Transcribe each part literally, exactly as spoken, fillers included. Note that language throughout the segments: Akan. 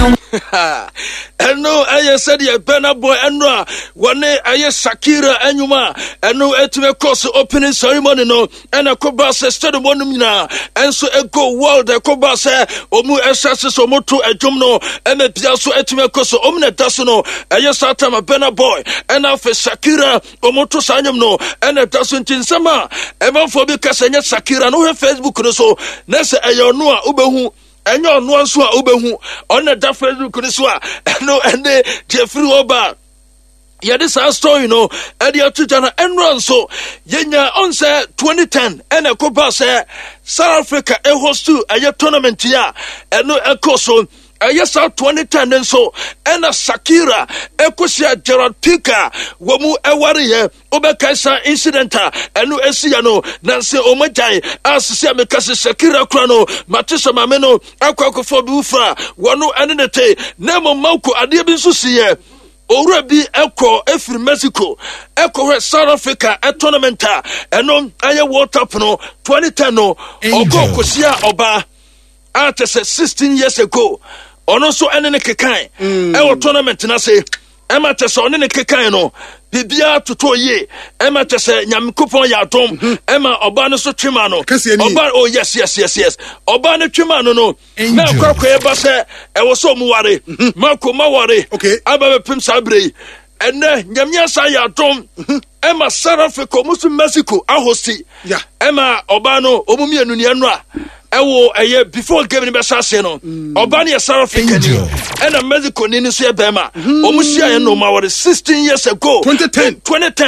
Eno aye said ye Burna Boy enra wane aye Shakira enyuma eno etime course opening ceremony no ena koba se stadium wonum nyina enso ego world koba se omu esase so moto adwom no ema bia so etime course omna daso no aye satama Burna Boy ena fe Shakira omoto sanyum no ena daso ntinsama ema fo bi kasanya Shakira no he Facebook no so na se aye no a ubehu enyo no anso a ubehu on da Facebook ni so a no ende Jeffrey Oba ya this story no e dey atuja na enron so yenya on say twenty ten ene kopa say South Africa e host to a tournament ya eno ekoso aye South twenty ten nso ena Shakira ekosia Gerald Piqué wo mu eware ye obekaisa incidenta eno esia no nanse omajai asisia mekase Shakira kura no matisa mame no akwakofo bi ufra wono enete na mo mauko ade bi nso siye Owura bi eko efiri Mexico eko he South Africa a tournament eno aye World Cup no twenty ten no ogo kosia oba atese sixteen years ago ono so ene ne kekan e wo tournament na se e ma tese ono ne kekan no bibia toto ye e ma tese nyamkopon ya dom e ma oba no so twema no oba oh yes yes yes yes oba no twema no no na kwakwa e ba se e wo so mu ware mako ma ware aba be pim sabre ene nyamia sa ya dom e ma South Africa musu Mexico ahosti e ma oba no omumi anu ne anu a ewo eye before game ni be sase no oba ne South Africa ni e na Mexico ni ni so e be ma omusia ye no ma wore sixteen years ago twenty ten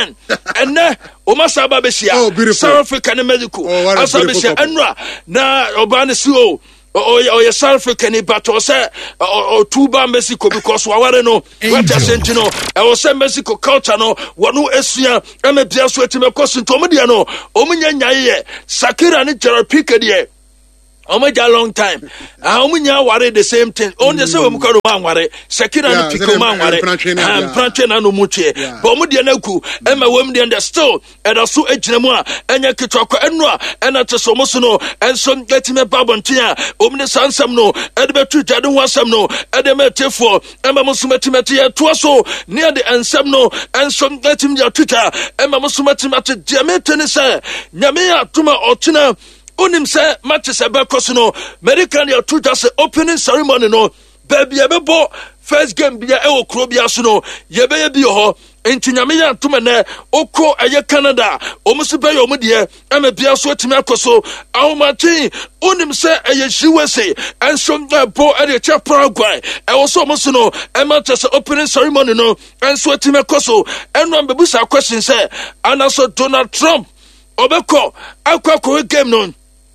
ene oma saba be sia South Africa ni Mexico asa be sia anu a na oba ne si o o ye South Africa ni but o say o tuba Mexico because waware no what asenti no e o say Mexico culture no wonu esua e me bia so etime kosi to mo dia no o munya nyaye Shakira ni Gerald Piqué de o me ja long time ah o munya ware the same thing on the say we mu karo man ware Shakira ni Piqué man ware am planche na no muche but o mu dia na ku e ma wom dia the still e da so ejina mu a enya kitoko enu a e na teso mo so no enso getime babontin a o mu ne sansam no e de betu jade ho asam no e de metefo e ma mo so metimete ye to so near the ensam no enso getime ya twitter e ma mo so metimete dia metene say nyame ya tuma otuna unim say match se be koso no American ya twitter say opening ceremony no baby e be bo first game bia e wo kro bia so no ye be ye bi ho enti nyame ya tuma na okọ eye Canada omusu be yo mu de e me bia so timi akoso ahomatin unim say eye U S A enso bo e de che Paraguay e wo so omusu no e match se opening ceremony no enso timi akoso eno am bebusa question say anaso Donald Trump obeko akwakọ game no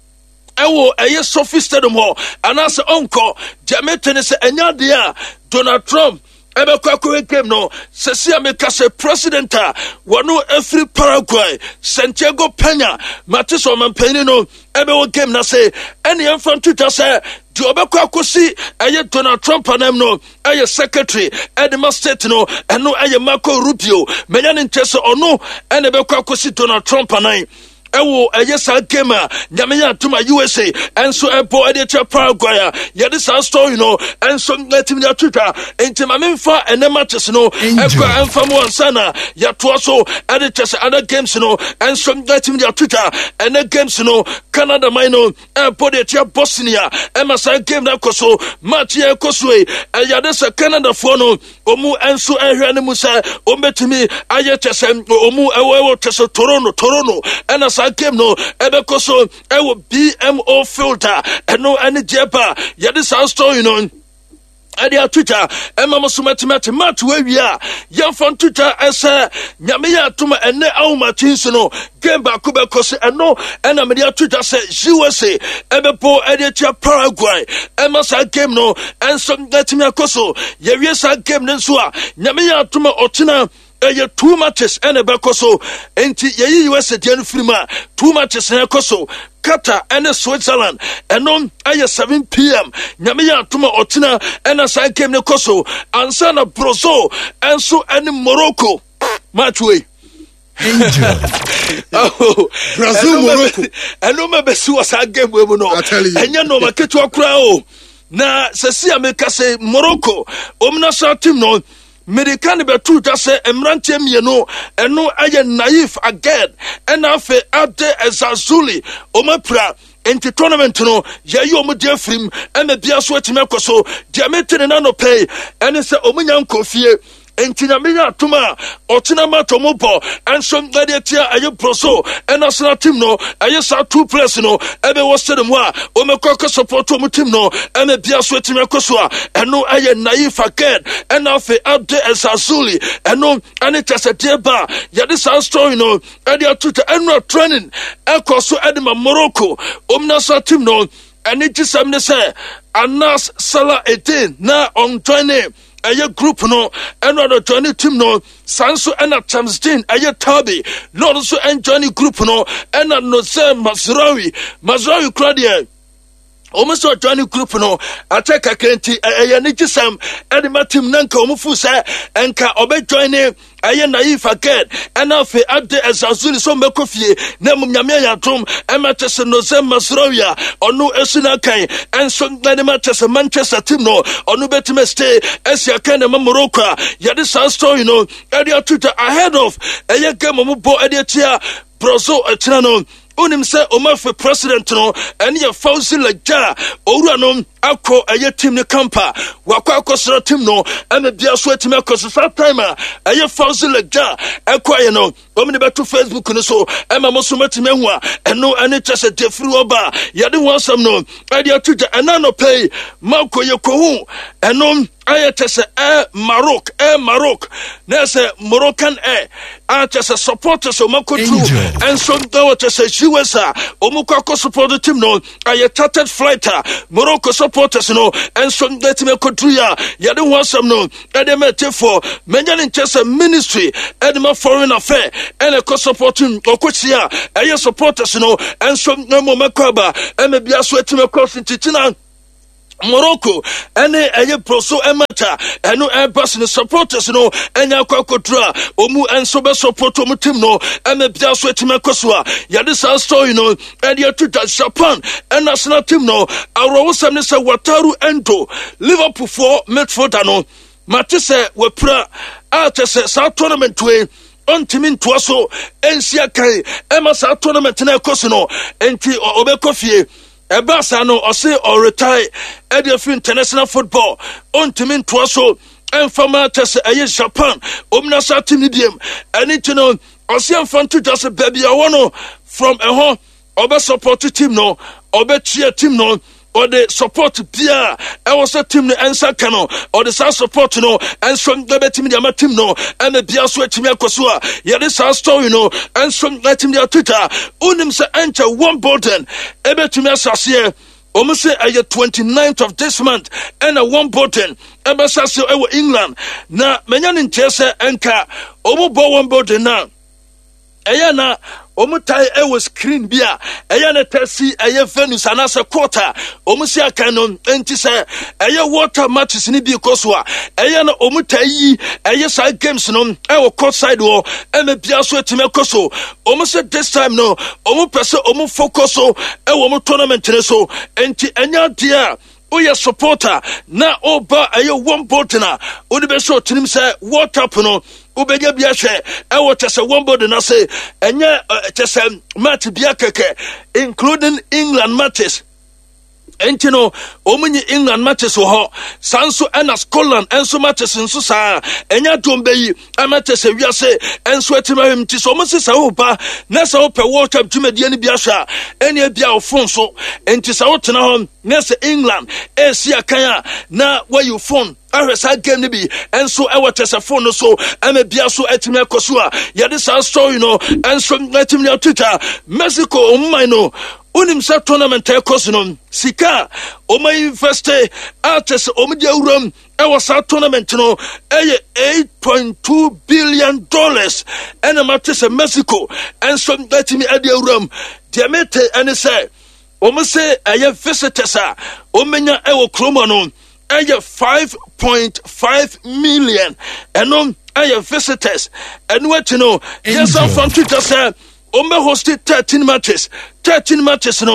ewo eye Sophie Stadium ho anase onko jametene se enya de a Donald Trump ebe kwakọ game no se sia meka se president a wono efri Paraguay Santiago Peña Matiso mampeni no ebe wo game na se ene enfan Twitter se di obekwa kosi eye Donald Trump anam no eye secretary Edema State no eno eye Marco Rubio menya ne ntese ono ene bekwa kosi Donald Trump anai ewo eye sa game nyame ya tuma U S A enso ebo ede che Paraguay ya this story no enso netim ya Twitter enti ma memfa ene matches no ekwa enfa mo ansana ya to so ede che other games no enso netim ya Twitter ene games no Canada mino ebo de che Bosnia e ma sa game na koso match ya koso e ya this Canada for no omu enso ehwe ne mu sa ombetimi aye che se omu ewo ewo che so Toronto Toronto ena game no ebe koso ewo B M O filter eno ene jepa ya this story no ade a Twitter ema mo sumatimati mat we a ya fon Twitter ese nyame ya tuma ene awma tinso no game ba ko be koso eno ena me dia Twitter se U S A ebe po ade chia Paraguay ema sa game no enso gatimi akoso ya wie sa game ne so a nyame ya tuma otina eye two matches ene be koso enti ye U S A dia no frima two matches ne koso Qatar and Switzerland eno aye seven p m nyame ya tuma otina ena sa game ne koso ansa na Brazil enso ene Morocco match way Angel oh Brazil Morocco eno me be so sa game we no enya no maketo akura o na sesi America say Morocco omnasa team no American betu da say emrante mienu eno aye Naif again ena fe Ade Ezazuli omapra enti tournament no ye yo mo dia frim ena bia so atime koso dia metene na no pay ene se omunya nkofie enti na menya atoma otina matomo bo enso ngade tia aye proso ena sna team no aye sa two players no ebe wo stadium a o mekoko support o team no ena bia so atime koso a eno aye Naif again ena fe Ade Ezazuli eno ane tese ba ya this story no ade atuta eno training ekoso edema Morocco omna sa team no ene gisam ne say Anas Salah Eddin na on training aye group no eno the journey team no sanso ena Chamsdin aye Tabi no so enjoy group no ena no say Mazraoui Mazraoui crowd Omuso journey group no ateka kenti aye ni gisam edema team nanka omufu say enka obe join aye Naif again ena fe Ade Ezazuli so mekofie na mumnyame yatom ematese no ze Mazraoui onu esuna kan enso ngane matese Manchester team no onu betime stay esia kan na Morocco ya this story no area tuta ahead of aye game omubo ade tia Brozo etina no unim se omafe president no ene ye Fauzi Laja owura no akọ aye team ne campa wakọ akọsra team no ene bia so atime akọsra that time aye Fauzi Laja akọ aye no omni beto Facebook no so ema moso matime hu a eno ene chese defri oba yade wansam no ade atuja ena no pay mako ye kohu eno aye chese e Maroc e Maroc na se Moroccan e a chese supporters o mako true and so do chese U S A omukọ support the team no aye chartered flighter Morocco supporters no and so that me kodruya ya de wansam no e de mete for menyan chese ministry e de ma foreign affair and e supporting okochia aye supporters no and so no mo makoba e me bia so etime cross titina Morocco ene eye proso emata eno embassy no supporters no enya kwakodra omu enso be support omu team no eme bia so etime kosoa ya this story no and ya to Japan and national team no awo wosam ne se Wataru Endo Liverpool for midfielder no matese wepra atese sa tournament we ontimi ntoa so ensia kai ema sa tournament na ekoso no enti obekofie Ebasa no ose or retire Edia international football ontimi ntoa so enfama tese aye Japan omna sa team nidiam eni tino ose enfanto just baby awono from ehon obe support team no obe cheer team no or the support bia e was a team no ensa kano or the support no and from the team the team no and the bia so team akoso a ye this story no and from the team the Twitter unim se enter one button e betumi asase omo se aye twenty-ninth of this month and a one button e be sase e wo England na menya ne ntese enka omo bo one button na eya na omutai e was screen bia eya na tesi eye Venus anasa quarter omusi akanon enti se eye water matches ni bi koso a eya na omutai yi eye side games no e wo court side wo e me bia so etime koso omusi this time no omu pese omu focus o e wo mu tournament ne so enti enya dia oye supporter na oba aye one botna odi be so tinim say what up no obeja bia hwe e wo tese one body na say enye tese match bia keke including England matches entino omunyi England matches wo sanso ena Scotland enso matches nso saa enya dombe yi amate se wiase enso atimahim ti so mo se sa oba na sa ope World Cup tumedie ni bia hwa ene bia ofon so enti sa wotena ho na se England e si akan na where you phone ahwesa game ni bi enso e wotese phone so eme bia so atimi akoso a ye this story no enso atimi na Twitter Mexico umman no unim sa tournament ekoso no sika o ma investe ates o media uram e was sa tournament no eye eight point two billion dollars and amates Mexico and some atimi ade uram diamete ene say o mo say aye visitors a o menya e wo kromo no eye five point five million and on aye visitors and what you know yes I'm from Twitter say Ome hosted thirteen matches. thirteen matches no.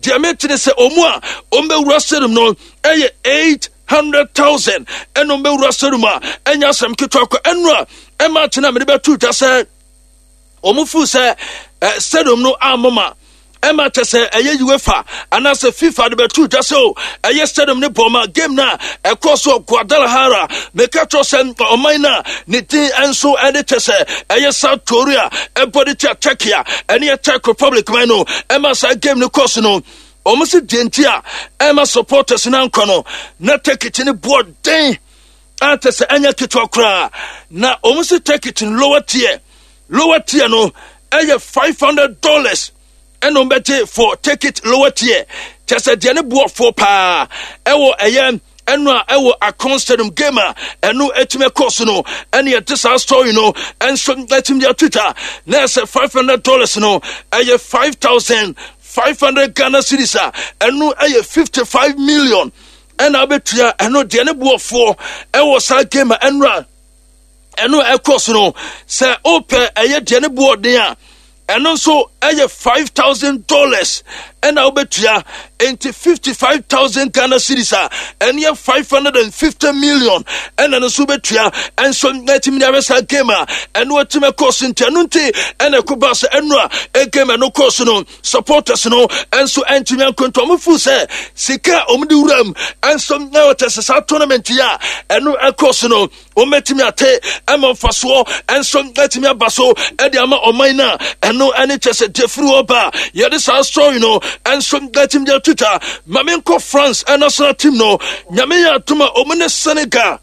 dia metene se omu a ombe wura stadium no eye eight hundred thousand eno ombe wura stadium a enya asem ketwa kwa enu a ema tena me be tu ta se omu fu se stadium no amoma Emma Tese, a year UEFA, and as a FIFA, the two Tasso, a year stadium Nipoma, game na, a cross of Guadalajara, Mekatos and Omina, Niti and so editese, a year South Korea, a body Czechia, and a Czech Republic, Mano, Emma Sa game no Cosino, almost a gentia, Emma supporters in Ancono, not take it in a board day. Antes Anya Kitokra, now almost take it in lower tier, lower tier no, a five hundred dollars. And on better for take it lower tier. Just a Jenny board for pa. Ewo ayen. Enwa ewo a constant gamer. And no etime cosuno. Any at this story no. And some let him their Twitter. There's a five hundred dollars no. A five thousand five hundred Ghana cedis. And no a fifty five million. And I bet you and no Jenny board for ewo sa gamer and run. And no a cosuno. Say open a Jenny board there. And also, I five thousand dollars. And I'll bet you into fifty-five thousand Ghana cedis. And you have five hundred fifty million. And then a subetria. And so let him never say gamer. And what to make cost in Tenunti. And a Kubasa Enra. A gamer no cost no. Supporters no. And so Anthony Contomu Fuse. Sika Omduram. And some now test a tournament ya. And no a cost no. Ometimiate. I'm on Faso. And some let me a basso. Ediama Omaina. And no any test a Jeffrey Oba. Yeah, this our story no. And some let him their Twitter. Mamenko France and national team no. Nyamea Tuma Omene Senegal.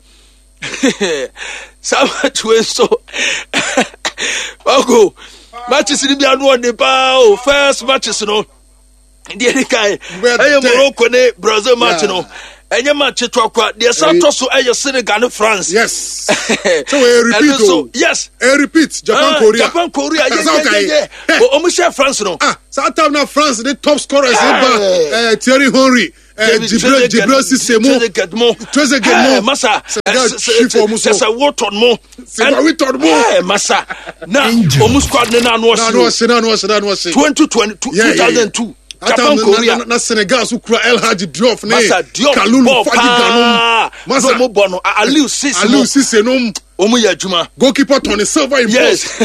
Sama way so. Ogo. Matches in the one the bow. First matches no. The guy. I am Morocco ne Brazil match no. And your match to acquire the Santos to Senegal and France. Yes. So I repeat. So, yes. I repeat. Japan, uh, Korea. Japan, Korea. Yes, okay. Yeah, yeah. But almost France, no. Ah, so I now France the top scorers. Uh, Thierry Henry. Jibril Jibril Sissemo. Trezeguet mo. Massa. C'est a Wharton mo. C'est a Wharton mo. Massa. Na, almost squad na no. Na no, na no, na no. twenty twenty two thousand two. Japan Korea na Senegal so kura El Hadji Diouf ne Kalulu Fadi Ganom Masa mo bono Aliou Cisse Aliou Cisse no omu ya adwuma goalkeeper Tony Silva in yes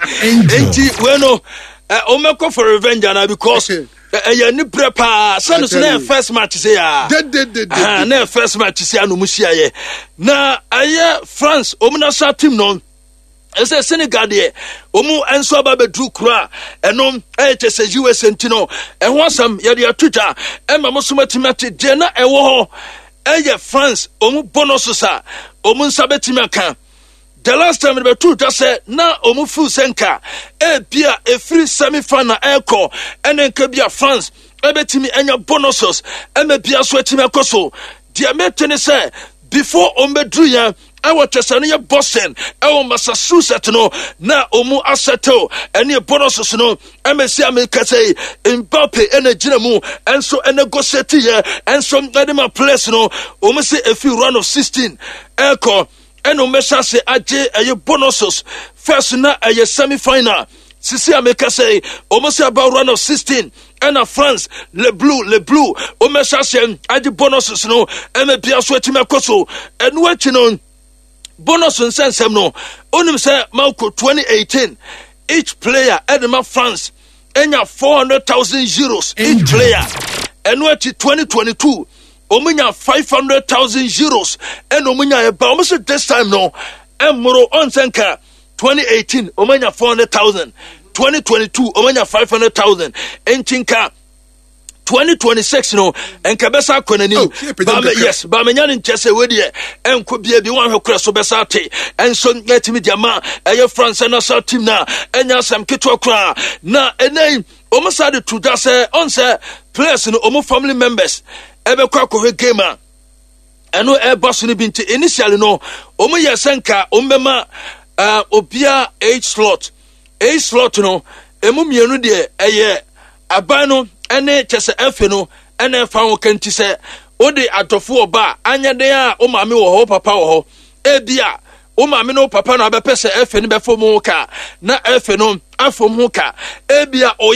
enti we no o meko for revenge na because eh ya ni prepa sanu so na first match say ya ah na first match say anu musia ye na aye France omu na sa team no ese Senegal de omu enso aba bedru kura enom ete se U S ntino ehwo asam ye de Twitter ema mosomatimati de na ewo ho eye France omu bonus sa omu nsabetimi aka the last time the Twitter said na omu fu senka e bia e free semi final eko ene nke bia France ebetimi enya bonuses eme bia so etimi akoso dia metene say before ombedru ya I want to say near Boston, I Massachusetts no na omu aseto any bonuses no M S C America say Mbappe energy mu and so a negotiate here and some animal place no omu say a few round of sixteen echo and omesha say aje a bonuses first na a semi final. Sisi America say almost about round of sixteen. And a France, le blue, le blue, omesha say aje bonuses no M B S wetima koso and what you know. Bonus and sense no. Onim say Malco twenty eighteen. Each player Edema France enya four hundred thousand euros each player. And what twenty twenty-two omunya five hundred thousand euros and omunya eba almost this time no. And moro on senka twenty eighteen omunya four hundred thousand. twenty twenty-two omunya five hundred thousand. Enchinka twenty twenty-six no enkabesa kwanani ba me yes ba me nyane nchese we de enko bia bi wan hwekra so besa te enso netimi diama eye France national team na enya sam keto kra na enai omo sade to da say on say players no omo family members ebe kwa ko game a eno e boss no bi nti initially no omo yesenka ombema uh, obia eight slot eight slot no emu mienu de eye abano ene chese efe no ene fa wo kanti se odi atofo oba anya de a o maame wo ho papa wo ho e bia o maame no papa no abepese efe ne befo mu ka na efe no afo mu ka e bia oyire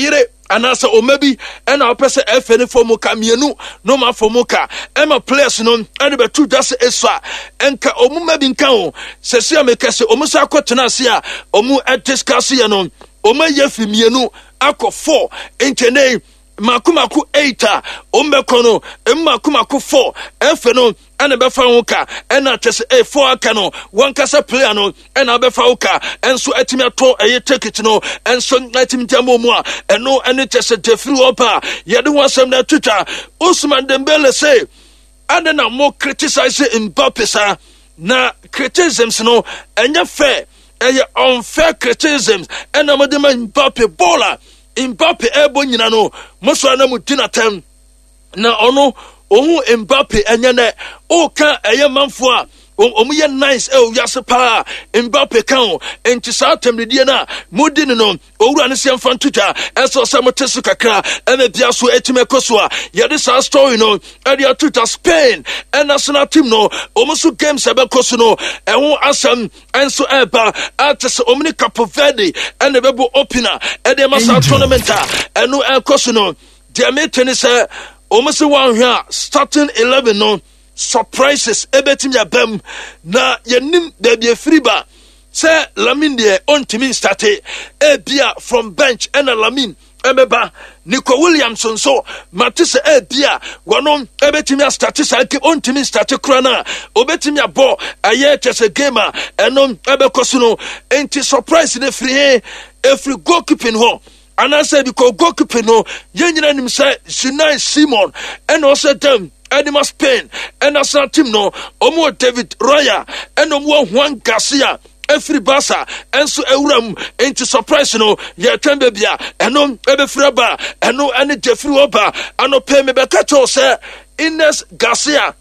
anasa o maybe and our person F N for muka mienu no ma for muka Emma players no and be two that's eswa enka omu maybe nkan se se amekase omu sa kwatena se a omu discuss ya no omu yefi mienu akọ four intene makumaku eight a ombeko no makumaku four efe no ana befa woka ena tese e four aka no one kasa player no ena befa woka enso atimi ato eye ticket no enso atimi tamo mu a eno ene tese defri opa ye de wasem na twitter Ousmane Dembele say and na more criticize Mbappe sa na criticisms no enye fair eye unfair criticisms ena mo de Mbappe baller Mbappe ebo nyina no moso na mu dinatem na ono ohu Mbappe enyene o ka eye manfo a omu ye nice e o yase pa Mbappe kan enti sa temdie na modin no owura ne se mfa ntuta eso se motesu kakra eme bia so etime koso a ye de sa story no e de atuta Spain and national team no omu so games ebe koso no e ho asam enso eba atese omni Cape Verde and the bebo opener e de masa tournament a eno e koso no de me tennis omu se wan hwa starting eleven no surprises ebetim ya bem na yenim baby friba say Lamine de ontimi start e bia from bench and Lamine emeba Nico Williamson so matise e bia wono ebetim ya start say ke ontimi start kura na obetim ya ball aye chese gamer enom ebekoso no enti surprise de free every goalkeeping ho and I said because goalkeeping no yenyina nim say Sinai Simon and also them Edema Spain and national team no omo David Raya and omo Juan Garcia every Barca and so ewuram into surprise no ye tembe bia eno ebe fraba eno ene Jeffrey Oba ano pay me be catch say Ines Garcia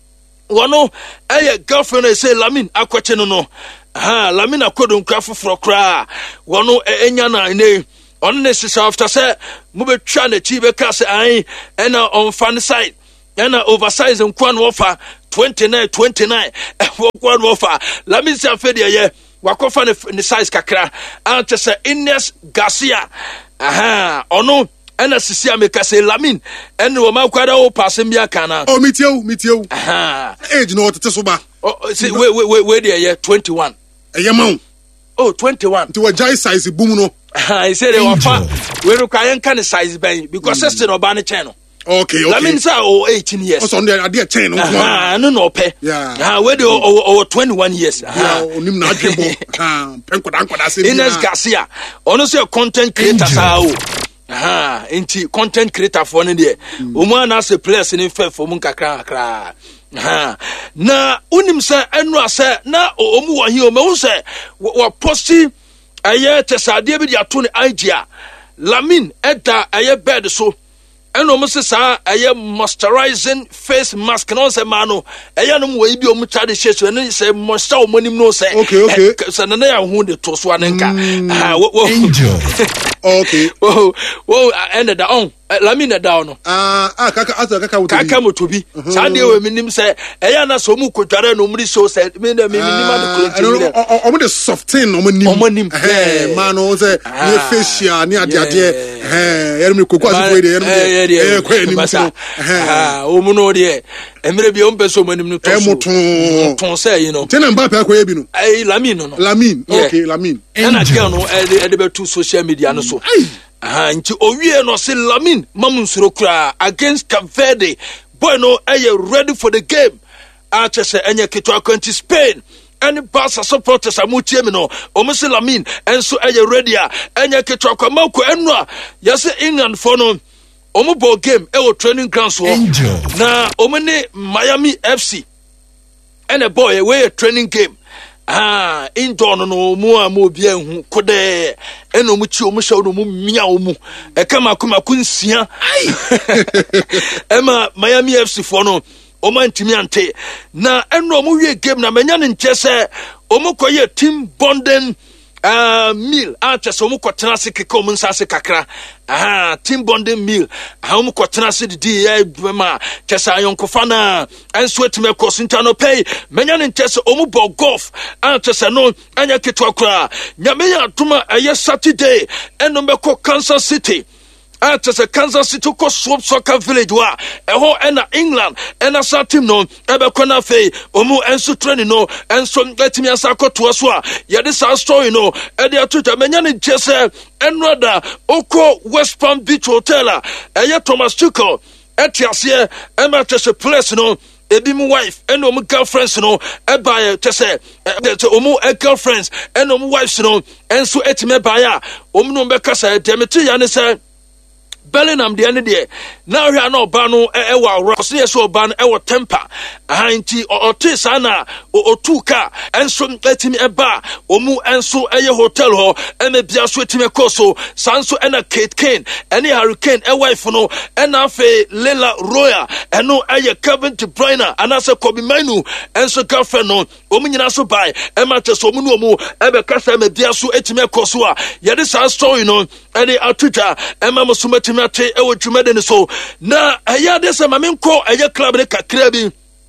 wono eye girlfriend say Lamine akwache no no ha Lamine akodo nkwa foforo kra wono enya na ene on ne after say mo be twa na chi be ka say ai and on fan side yana oversize nkwan offer twenty-nine twenty-nine nkwan offer la mi se afede ye wakofa ne size kakra ante se Ines Garcia aha ono ena sisi ameka se Lamine ene wo makwada o passe bia kana oh mitieu mitieu aha age no tete so ba oh see we we we dey ye twenty-one eye maun oh twenty-one to a jai size boom no I say they wafa we require kan size ben because sister no ba ne channel. Okay, okay. That means oh eighteen years. Also, on the idea ten. Ah, no, no, pay. Yeah. Ah, where do oh twenty-one years? Yeah, onim na adwebo. Ah, penko dan kwada se. Ines Garcia. Ono say content creator sao. Ah, enti content creator for ne there. Omo na say players in fair for mun kakra kakra. Ah, na unim say enu ase na omo wa hi o me say wa posti aye tesade bi dia to ne idea. Lamine eda aye bed so. And almost sa aye moisturizing face mask no se mano aye no mo ibi o mu tade sheso and say moisture o monim no say okay okay so na ya hu de to so anenka ah wo okay wo wo ended on Lamine down no ah ah kaka asa kaka wo kaka motobi sa de we minim say aye na so mu kodware no muri so say me na me minim na ko o mo de soften o mo nim o mo nim eh mano say ne facial ne ade ade eh yer mi kokwa so foi de yer mi eh kwa ni mu ah o mu no de emre bi o mpeso manim no to so ton say you know tena Mbappe akwa bi no eh Lamine no Lamine okay Lamine na girl no e de be to social media no so ah nti owie no say Lamine mamun suro kura against Cape Verde boy no are you ready for the game acha say enye keto akwanti Spain any Barca supporters amutie me no omo say Lamine enso are you ready a enye keto akwa ko enu a yase England for no omo ball game e wo training grounds wo na omo ne Miami F C and a boy we a training game ah indoor no no mu a mo bia hu kode eno mu chi o mu hwa no mu mia o mu e kama kuma kunsia ema Miami F C for no o man timi ante na eno mu wie game na manya ne nche se o mu koye team bonding uh meal acha so mu kwotena se keke o mu nsa se kakra ah team bonding meal ha mu kwotena se di e ma chesa yonkofa na enso etime koso nta no pay menya ne nche se o mu ball golf acha se no anya ketwa kra nyame ya atuma eye Saturday eno meko Kansas City at a Kansas City ko swap soccer village wa eho ena England ena sa team no ebe kona fe omu enso training no enso letimi asako to so a ye this our story no e dey atuta menya ne jese enroda oko West Palm Beach Hotel a eye Thomas Tuchel etiase e ma tese place no ebi mu wife and omu girlfriends no e buy tese e omu girlfriends and omu wives no enso etime buy a omu no be kasa demeti ya ne say Bellingham de ene de na hwe na oba no e wa awra so yes oba no e wo temper ahanti otisa na otuka enso etimi eba omu enso eye hotel ho eme bia so etimi koso sanso ena Kate Kane ene Hurricane e wife no ena fe Lela Roya eno eye Kevin De Bruyne anase Kobe Manu enso girlfriend no omu nyina so bai e ma te so omu no omu e be kasa me bia so etimi koso a ye de sa story no ene atuta e ma mo so matimi ate e wo dwumade ne so na aya de se ma menko aya club ne kakra bi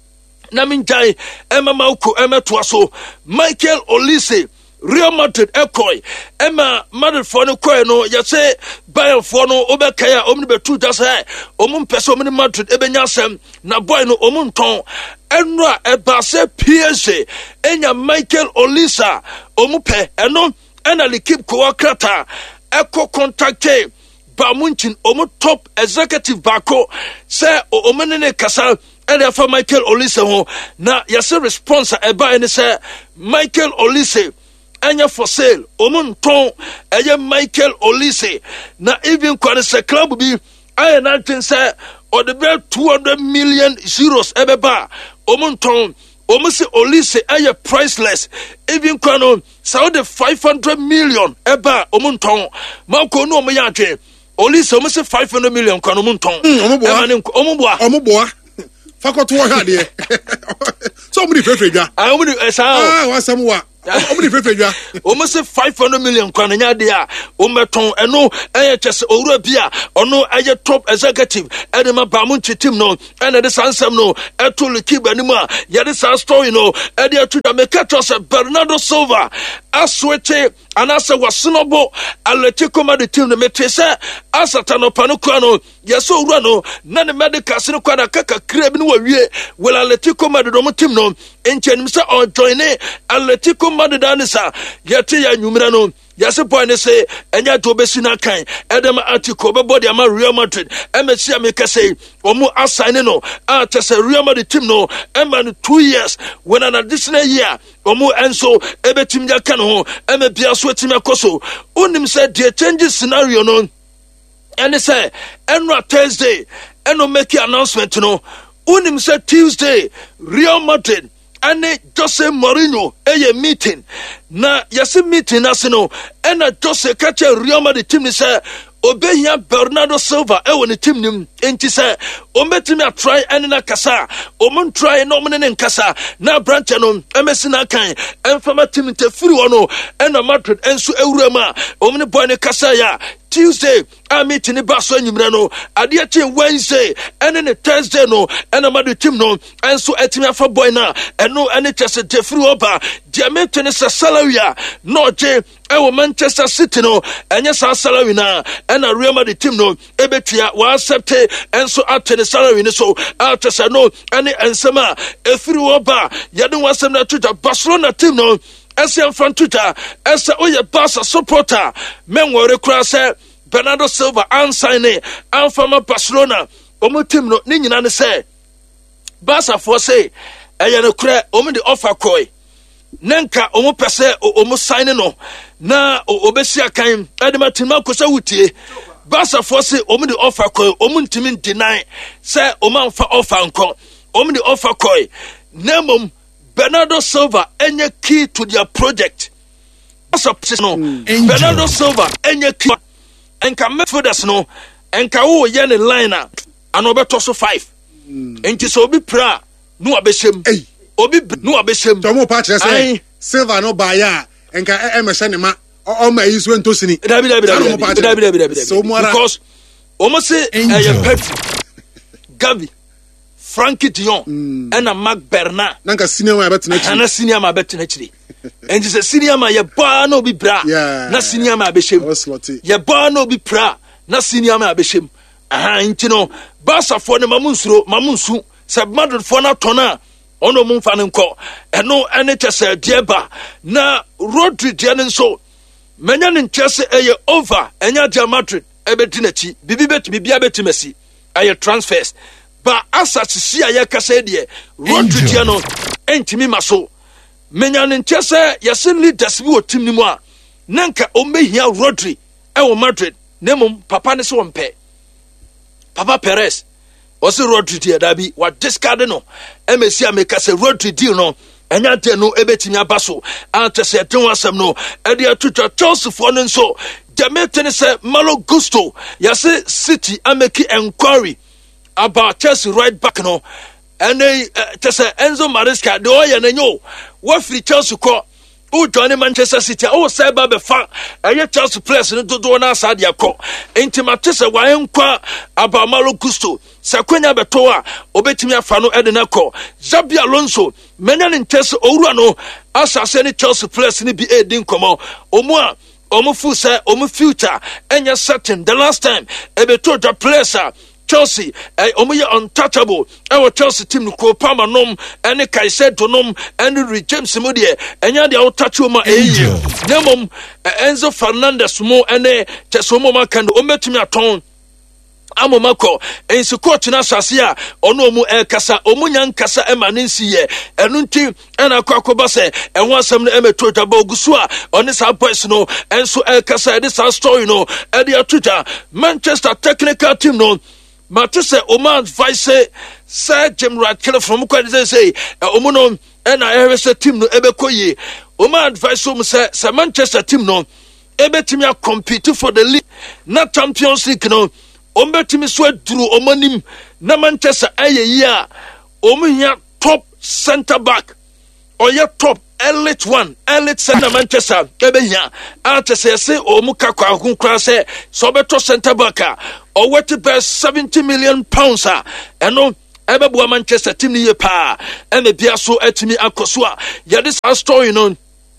na minjai ema mauko ema tuaso Michael Olise Real Madrid ekoi ema Madrid for no koi no ya say Bayern for no obekaya omni betu just hey omun pese omni Madrid ebenya asem na boy no omun ton enra eba se P S G enya Michael Olise omupe eno ena likip ko krata eko contacte Bamunchin omu top executive bako say omenene kasa ere for Michael Olise ho na yase response eba ene say Michael Olise anya for sale omun ton eye Michael Olise na even kwani se club bi aye na tin say or the be two hundred million euros ebeba omun ton omu se Olise aye priceless even kwano Saudi five hundred million eba omun ton mako no omu yatwe Olise omu se five hundred million kwano omun ton omu boa omu boa omu boa fakoto wo hwa de so omu di fefedwa ah omu di esa ah wasam wa omu di fefedwa omu se five hundred million kwano nya de a omu ton eno eye chese owura bia ono eye top executive edema Bamunchi team no ene de sansem no eto likiba ni mu a ye de sa story no e de atuta mekatos Bernardo Silva aswete anasa wasinobo Atletico Madrid team no metese asata no pano kwano yeso owura no na ne medical sino kwada kaka kreb ni wawie wel Atletico Madrid no team no enchenim se on join Atletico Madrid anisa yete ya nwumra no yase boy ne say enya to be sina kan edem Atletico be body ama Real Madrid emesi ameka say omu assign no a tese Real Madrid team no eman two years when an additional year omu enso ebetim ja kan ho eme bia so etim akoso unim say the change scenario no and say enra Thursday eno make announcement no unim say Tuesday Real Madrid ane Jose Mourinho eye meeting na yase meeting asino ena Jose kache Real Madrid team ni say obehia Bernardo Silva e woni team nim enti say o metimi a try ene na kasa o mon try no mon ne nkasa na branch no emesi na kan enfama team te firi wono ena Madrid enso ewura ma o mon boy ne kasa ya Tuesday a meeting ba so anyumra no ade a chen Wednesday ene ne Thursday no ena Madrid team no enso etimi afa boy na eno ene chese te firi oba dia meeting se salary no je e wo Manchester City no enye sa salary na ena Real Madrid team no ebetua wa accept enso at the salary ni so at say no ene ensema efiri oba yade wasem na tuta Barcelona team no ese mfantuta ese oye Barca supporter menwore kura se Bernardo Silva ansign anfama Barcelona omo team no ni nyina ne se Barca for say eye ne kura omo de offer koi nenka omo pese omo sign no na obesi akan edema team ko se wutie Barca for say omo de offer koi omo ntimi deny say omo anfa offer nko omo de offer koi nemom Bernardo Silva any key to their project. No. Mm. Bernardo Silva any key and can make for us no and can who yen a liner and over tosso five. And just obi pra no abeshem. Hey, obi no abeshem. Tomo patch say Silva no buyer and can emerson ma all my use went to sini. Because almost say a pep Gavi. Frankie Dion mm. and a Marc Bernard. Nanka senior ma bet na chi. Na senior ma bet na chi. And just senior ma ye ba no bi bra. Yeah. Na senior ma be shem. Ye ba no bi pra. na senior ma abɛhyem aha nti no Barca fo ne mamunsuro mamunsu sɛ Madrid fo na tona ono mu mfa ne nkɔ ɛno ɛne kyɛsɛ dieba na Rodri de ne nso menya ne nkyɛsɛ ɛyɛ over ɛnya de Madrid ɛbɛdi n'akyi bibi betumi bia betimasi ɛyɛ transfers ba asa sisi a yɛkasa deɛ Rodri de no ɛntimi maso menya ne nkyɛsɛ yɛse leaders bi wɔ team ni mu a nanka ɔmbɛhia Rodri ɛwɔ Madrid nemom papa ne so wɔmpɛ Papa Perez was a Rodri deal dabi what discarded no emesi ameka se Rodri deal no enya de no ebetimi abaso ante se den wasem no e de atuta Chelsea for no so Demetene se Malo Gusto yase City ameki inquiry about Chelsea right back no and they uh, say Enzo Maresca de oya na nyo wo free Chelsea ko o join Manchester City o say ba be fa eye Chelsea players no dodo na asa de akọ intimate se wa enkwa about Malo Gusto sakwenya beto a obetimi afa no ede na kọ Xabi Alonso menya ne ntese owura no asase ne Chelsea players ni bi edin komo omu a omu fu say omu future enya certain the last time ebeto the players a Chelsea eh omo ye untouchable e wo Chelsea team ko Palmer nom ene Caicedo nom ene Reece James mo de enya de touch o ma eyi nemom Enzo Fernandez mo ene tesomo makando o metumi aton amomako ensi coach na asase a ono mu e kasa omu nyan kasa e ma nensi ye enu nti ena kwakoba se enho asem no emeto daba ogusu a oni sa boys no enso e kasa e dis story no e de atuta Manchester technical team no Matisse Oma advice Sir Jim Ratcliffe from Kwadi say Omo no and I have a team no ebekoye Oma advice um say Sir Manchester team no ebetimi compete for the league na Champions League no ombetimi so duru omanim na Manchester aye year omo hia top centre back or your top elite one elite center Manchester ebehia ate say say omo kakwa hunkra say so beto centre back or what to pay seventy million pounds ah eno ebebo Manchester team ni ye pa and the bia so etimi akosua ya this story no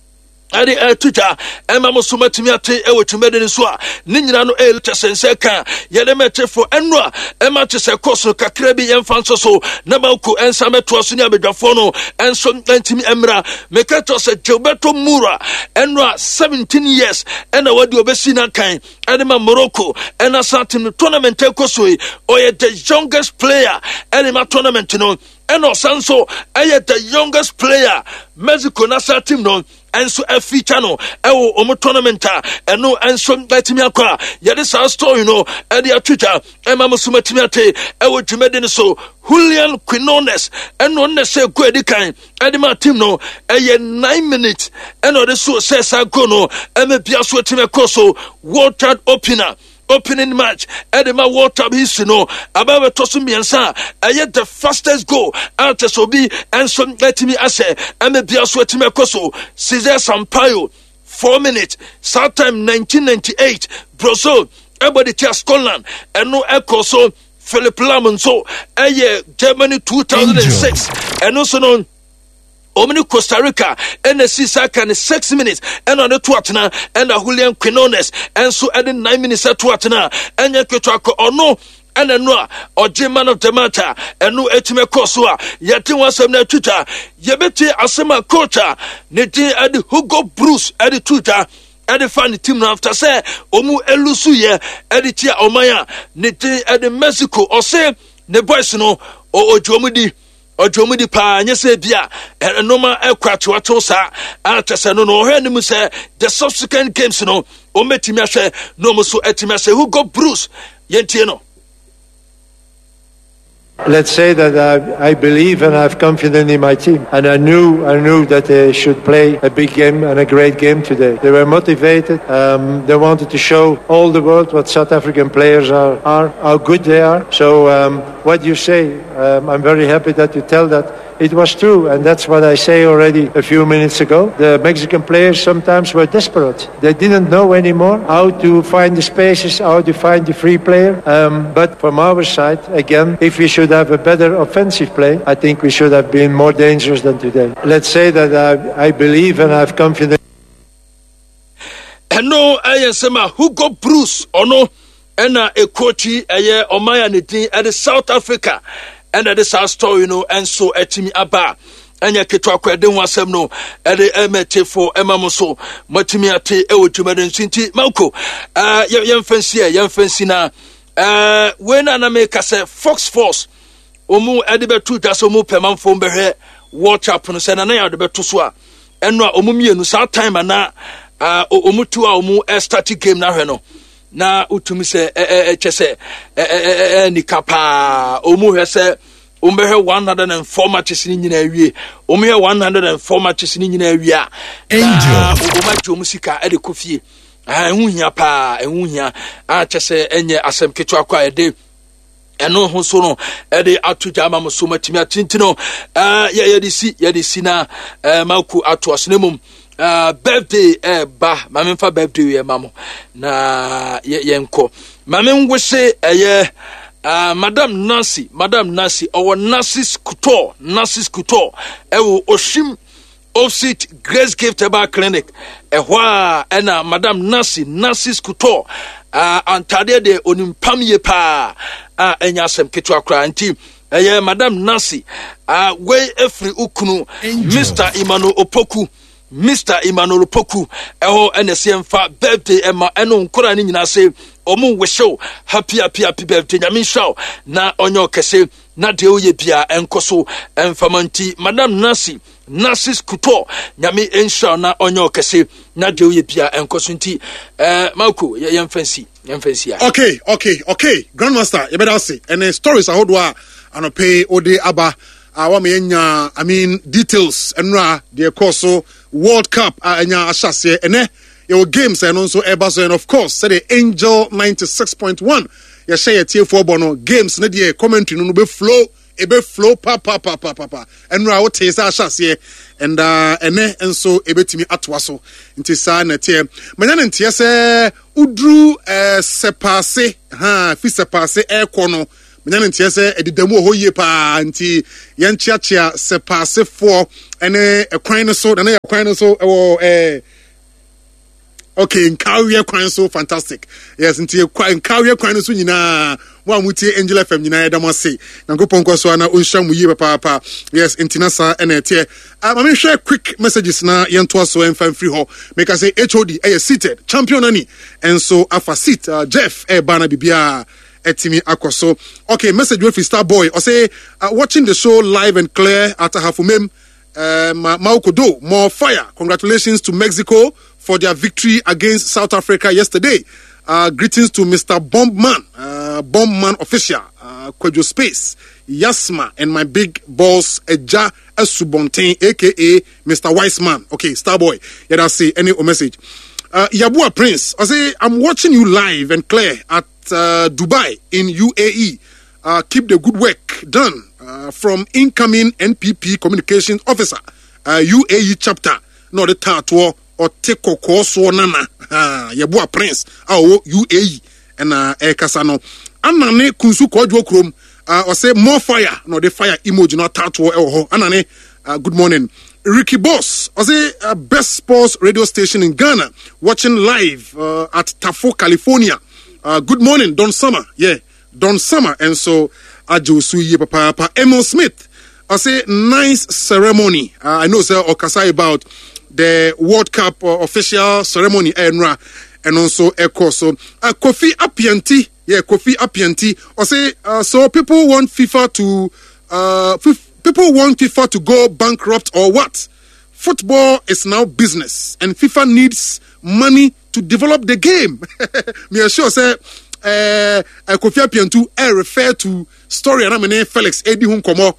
ade etuta ema musuma timi ate e wetumede ni so a ni nyina no el tesense kan ye de meche fo enu a ema tese koso kakra bi yemfa nso so na ba ko ensa meto so ni abedwafo no enso ntimi emra mekato se Gilberto Moura enu a seventeen years ena wadi obesi na kan ade ma Morocco ena satin tournament koso yi oye the youngest player ene ma tournament no eno sanso eye the youngest player Mexico national team no enso a feature no ewo omo tournament a eno enso betimi akwa ye de sa story no e de atwita ema musuma timi ate ewo dwumede ne so Julian Quinones eno ne se go edikan e de ma team no eye nine minutes eno de so se sa go no ema bia so timi koso World Cup opener opening match Edema World Cup history no abawe tosu miensa aye the fastest goal out sobi and some letimi ase ame bia so etime koso Cesar Sampaio four minutes start time nineteen ninety-eight Brazil everybody tia Scotland and no echo so Philip Lahm so aye Germany two thousand six and also no Omni Costa Rica and the Sisaka and six minutes and on the Twatna and the Julian Quinones and so adding nine minutes at Twatna and Yakutako or no and a no or German of the matter and no etime kosua yet was some Twitter Yabeti Asema Kota Neti at Hugo Bruce at the Twitter at the funny team after say Omu Elusuye at the Tia Omaya Neti at the Mexico or say the boys no or Jomudi Ojomudi pa nyese bia enoma ekwato ato sa atese no no hwe nimu se the subsequent games no o metimi ahwe no mo so etimi ahwe Hugo Bruce yentie no. Let's say that I, I believe and I have confidence in my team, and I knew I knew that they should play a big game and a great game today. They were motivated. Um, they wanted to show all the world what South African players are, are how good they are. So um, what you say, um, I'm very happy that you tell that. It was true, and that's what I say already a few minutes ago. The Mexican players sometimes were desperate. They didn't know anymore how to find the spaces, how to find the free player. Um, but from our side, again, if we should have a better offensive play, I think we should have been more dangerous than today. Let's say that I, I believe and I have confidence. And no, I am Hugo Bruce, or no. ɛna ekochi ɛyɛ ɔmaya ne din ɛde South Africa ɛna de saa story no ɛnso ɛtimi aba anya ketwa kwa de ho asɛm no ɛde ɛmɛtefo ɛmam so matimi ate ɛwɔ dwumade nsinti Malko uh, yɛmfansi ɛ yɛmfansi na uh, we na na make sɛ Fox Force omu ɛde bɛtu dwa sɛ omu pɛmanfo mbɛhwɛ World Cup no sɛ na na yɛ de bɛto so a ɛno a omu mienu saa time ana uh, omu tu a omu uh, start game na hwɛ no na utumi sɛ ɛkyɛ sɛ ɛɛ nikapa omu hwɛ sɛ Umbehe one hundred and four matches in Yinawi. Umbehe one hundred and four matches in Yinawi. Angel. Umajo Musika Edi Kofi. Ah, Unya pa, Unya. Ah, Chese Enye Asem Kitwakwa Ede. Eno Hosono Ede Atujama Musuma Timia Tintino. Ah, Yadisi, Yadisina, Malku Atuasnemum. Uh, birthday eh ba mamen fa birthday ye mamo na ye yenko mamen wo se eh Uh, Madam Nancy, Madam Nancy, our Nancy's Couture, Nancy's Couture, ewo Oshim Offset Grace Gift Eba Clinic, ehwa ena Madam Nancy, Nancy's Couture, uh, antade de onimpam ye pa, uh, enya sem ketwa kra nti, eye Madam Nancy, uh, we efri ukunu, Angel. Mister Emmanuel Opoku, Mister Emmanuel Opoku, eho enesemfa birthday ema eno nkora ni nyina se omu wisho happy happy happy birthday nyame show na onyo kese na de oye bia enkoso emfamanti Madam Nancy Nancy's Couture nyame enshow na onyo kese na de oye bia enkoso nti eh Malko yemfansi yemfansi ya okay okay okay Grandmaster you better say and stories are hodwa anope ode aba awa me nya I mean details enra de course World Cup anya ashase ene your games and also Airbus and of course say the Angel ninety-six point one ya share T four bono games na the commentary no be flow e be flow pa pa pa pa pa pa and ra what is ashase and uh ene enso e betimi atoa so nti sa na tie manya na ntie se udru eh sepase ha fi sepase e kono menya na ntie se edidamu ho yie pa nti yenchiachia sepase four ene ekwan no so na ekwan no so e wo eh okay, in Kawiya kwan so fantastic. Yes, nti in Kawiya kwan so nyina mo amutie Angel F M nyina da mo se. Nankopon kwa so ana onhwa mu yi papa papa. Yes, intinasa ene tie. Ah, ma share quick messages na yento so en fan free ho. Make I say H O D eh seated champion ani. And so afa seat uh, Jeff eh bana bibia etimi akoso. Okay, message with Star Boy. I say uh, watching the show live and clear at Hafumem uh, Maukodo, more fire. Congratulations to Mexico for their victory against South Africa yesterday. Uh, greetings to Mister Bombman, uh, Bombman official, uh, Kwejo Space, Yasma, and my big boss, Eja Esubontain, aka Mister Wiseman. Okay, Starboy. Yeah, that's it. Any message. Uh, Yabua Prince, I say, I'm watching you live and clear at uh, Dubai in U A E. Uh, keep the good work done uh, from incoming N P P Communications Officer, uh, U A E chapter, not the Tatuo. Or take koko so nana ah yeboa Prince awo U A E na e kasano anane kunsu kodwo krom ah or say more fire no the fire emoji no tato e ho anane good morning Ricky Boss or say uh, best sports radio station in Ghana watching live uh, at Tafo California uh, good morning Don Summer yeah Don Summer and so ajo suye papa papa Emil Smith I say nice ceremony uh, I know sir okasa about the World Cup uh, official ceremony enra and also echo so uh, Kofi Apianti yeah Kofi Apianti or say uh, so people want FIFA to uh f- people want FIFA to go bankrupt or what? Football is now business and FIFA needs money to develop the game. Me sure say uh, uh Kofi Apianti I refer to story and I'm Felix Edi Hunkomo.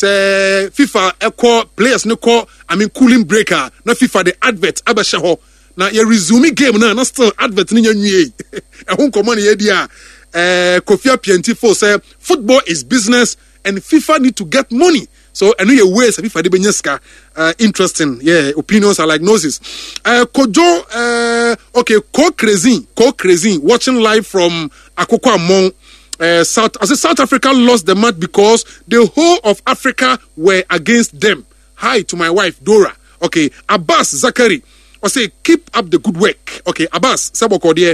Say FIFA echo players no call I mean cooling breaker na FIFA the advert abasha ho na ye resume game na na still advert ni nyanwie e ho komo na ye dia eh Kofi Apianti for say football is business and FIFA need to get money so I know your ways FIFA de benyeska uh, interesting yeah opinions are like noses uh, Kojo uh, okay Ko Crazy Ko Crazy watching live from Akoko Among Uh, South, I said South Africa lost the match because the whole of Africa were against them. Hi to my wife Dora. Okay, Abbas Zakari. I say keep up the good work. Okay, Abbas Saboko there.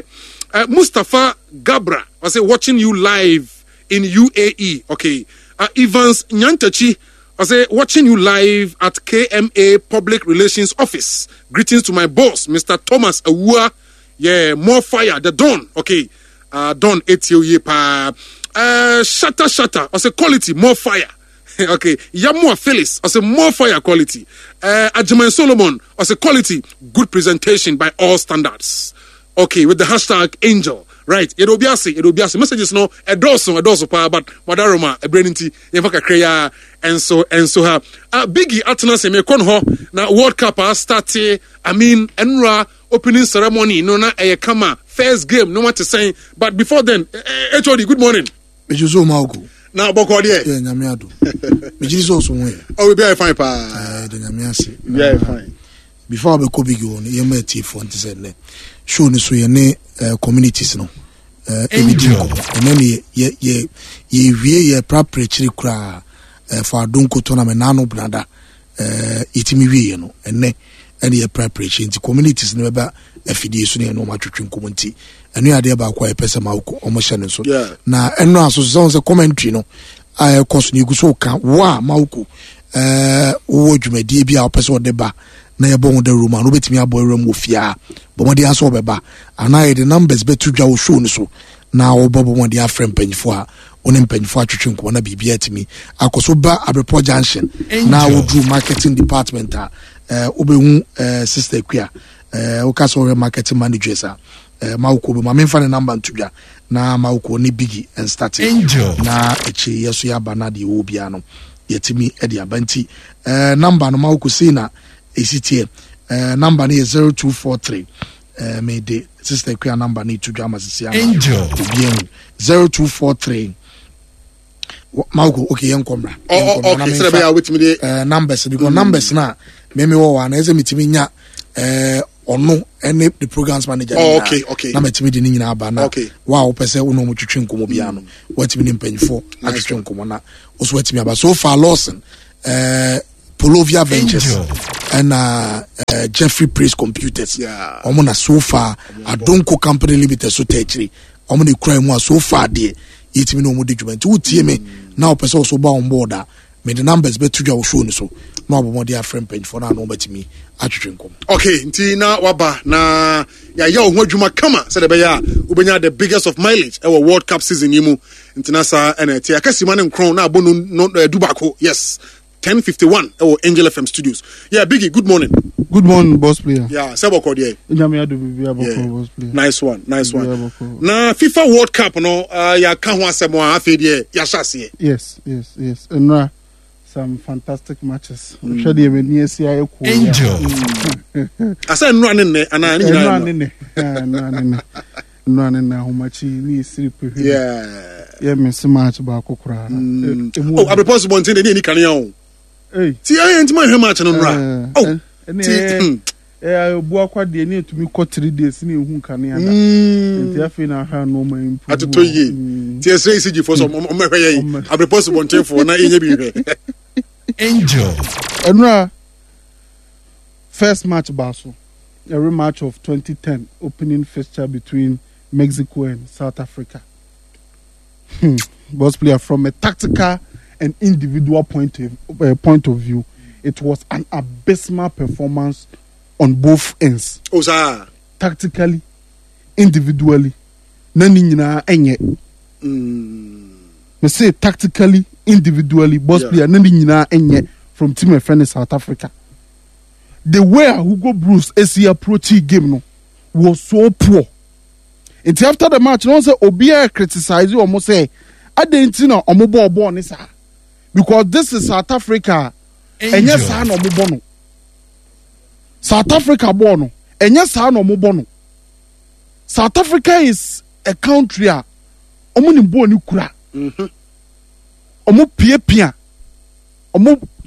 Uh, Mustafa Gabra, I say watching you live in U A E. Okay. Uh, Evans Nyantachi, I say watching you live at K M A Public Relations Office. Greetings to my boss, Mister Thomas Awua. Yeah, more fire. The Don. Okay. Uh, Don Etio pa. Uh, shatter shatter. I say quality, more fire. Okay. Yamua Phyllis. I say more fire quality. Uh, Ajiman Solomon. I say quality, good presentation by all standards. Okay, with the hashtag Angel. Right, it will be a it will be a messages no a dozen a dozen pa but Madaroma a brandinty yefaka kreya and so and so have uh, Biggie Atana se me kon ho na World Cup a start I mean enra opening ceremony no na e kama first game no what to say but before then H O D good morning Mejuzo Mauku na boko de yeah nyame ado Mejuzo so we oh we be fine pa eh de nyame ase we fine before be ko Biggie on ye ma ti fo ntse ne show ni so ye ne uh, communities no uh, Angel and then ye ye ye ye wie ye preparatory kra uh, for adonko tournament nano brada uh, itimi wie no enne and ye preparation nti communities no ba afidie so ne no ma twetwe nkomonti enu ade ba kwa epese ma omo hye ne so na enu aso so so commentary no uh, course ni guso ka wa ma uko eh wo dwumadie bia opese wo de ba na ye bon de room no betimi abo room wo fia bo mo de aso obeba ana ye the numbers betu dwa wo show so na wo bobo mo de afrem panyfo a onim panyfo atwetwe nko na bibia timi akoso ba Abrepo Junction na wo do marketing department a eh obehu eh sister Kwia eh wo kaso we marketing managers a eh mawuko be ma memfa ne number ntudwa na mawuko ne Biggie and starting na echi yeso ya bana de wo bia no yetimi e de abanti eh number no mawuko sei na esitie eh number no is zero two four three eh me de sister Kwia number ni to drama sisi ama bien zero two four three mauko okay yen komra oh okay so be with me the eh numbers because numbers na me me wo wa na eze mitimi nya eh ono any the programs manager oh okay okay na metimi de ni nyina aba na wa wo pese wo no mo twetwe nkomo bia no watimi ni mpanyfo atwetwe nkomo na oso watimi aba so far Lawson eh Polovia Ventures and uh, uh, Jeffrey Praise Computers. Yeah. Omona so far, I don't co company limited so technically. Omona crime was so far there. It me no more document. Who T M now person also ba on board. Me the numbers be to your show so. No abo mo dia friend page for na no bet me. Atwetwe nkom. Okay, nti na waba na ya ya ho adwuma kama said be ya ubenya the biggest of mileage our World Cup season yimu. Nti na sa N T akasima ne nkron na abo no dubako. Yes. ten fifty-one oh Angel F M studios. Yeah, Biggie, good morning. Good morning, boss player. Yeah, Sebo Kodie. Nyame adu bibia boko boss player. Nice one, nice one. Na FIFA World Cup no uh, ya ka ho asemo a afi de ya hyase. Yes, yes, yes. And uh, some fantastic matches. Mm. Shade e meni asia e ko. Angel. Asa nnu ane ne ana ni nyina. Nnu ane ne. Nnu ane ne. Nnu ane na ho machi ni siri pe. Yeah. Yeah, me se match ba kokura. Oh, Abrepo Bontin de ni kan ya o. Hey. Ti ayen ti ma hwe match no nra. Oh. Ti eh bu akwa de ni etumi ko three days ni ehun kan ya da. Ti afi na ha no ma improve. Atoto yi. Ti esre C G for so mo hwe yi. Abrepo Bontin for na enye bi hwe. Angel. Enra first match baso. A rematch of twenty ten opening fixture between Mexico and South Africa. Hmm. Boss player from a tactical and individual point of uh, point of view, it was an abysmal performance on both ends. Oh, sir. Tactically, individually, nani nyina enye. Mm. Me say tactically, individually, boss yeah. player nani nyina enye from Team F N South Africa. The way Hugo Bruce as he approached the game no was so poor. And after the match, no say Obia criticized you almost say, I didn't know omo ball ball ni sa. Because this is South Africa. And yes, I no mubono. South Africa bono. And yes, I no mubono. South Africa is a country a omo ni bo ni kura. Mhm. Omo pie pia. Omo